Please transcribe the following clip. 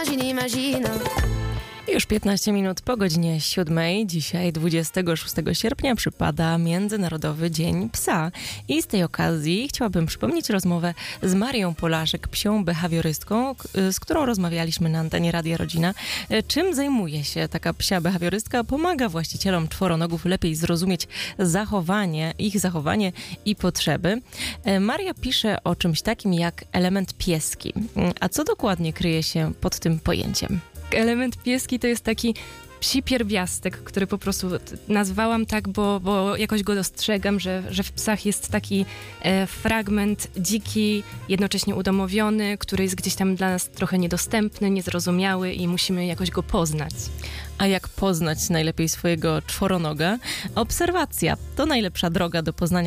Już 15 minut po godzinie 7. Dzisiaj 26 sierpnia przypada Międzynarodowy Dzień Psa. I z tej okazji chciałabym przypomnieć rozmowę z Marią Polaszek, psią behawiorystką, z którą rozmawialiśmy na antenie Radia Rodzina. Czym zajmuje się taka psia behawiorystka? Pomaga właścicielom czworonogów lepiej zrozumieć ich zachowanie i potrzeby. Maria pisze o czymś takim jak element pieski. A co dokładnie kryje się pod tym pojęciem? Element pieski to jest taki psi pierwiastek, który po prostu nazwałam tak, bo jakoś go dostrzegam, że w psach jest taki fragment dziki, jednocześnie udomowiony, który jest gdzieś tam dla nas trochę niedostępny, niezrozumiały i musimy jakoś go poznać. A jak poznać najlepiej swojego czworonoga? Obserwacja to najlepsza droga do poznania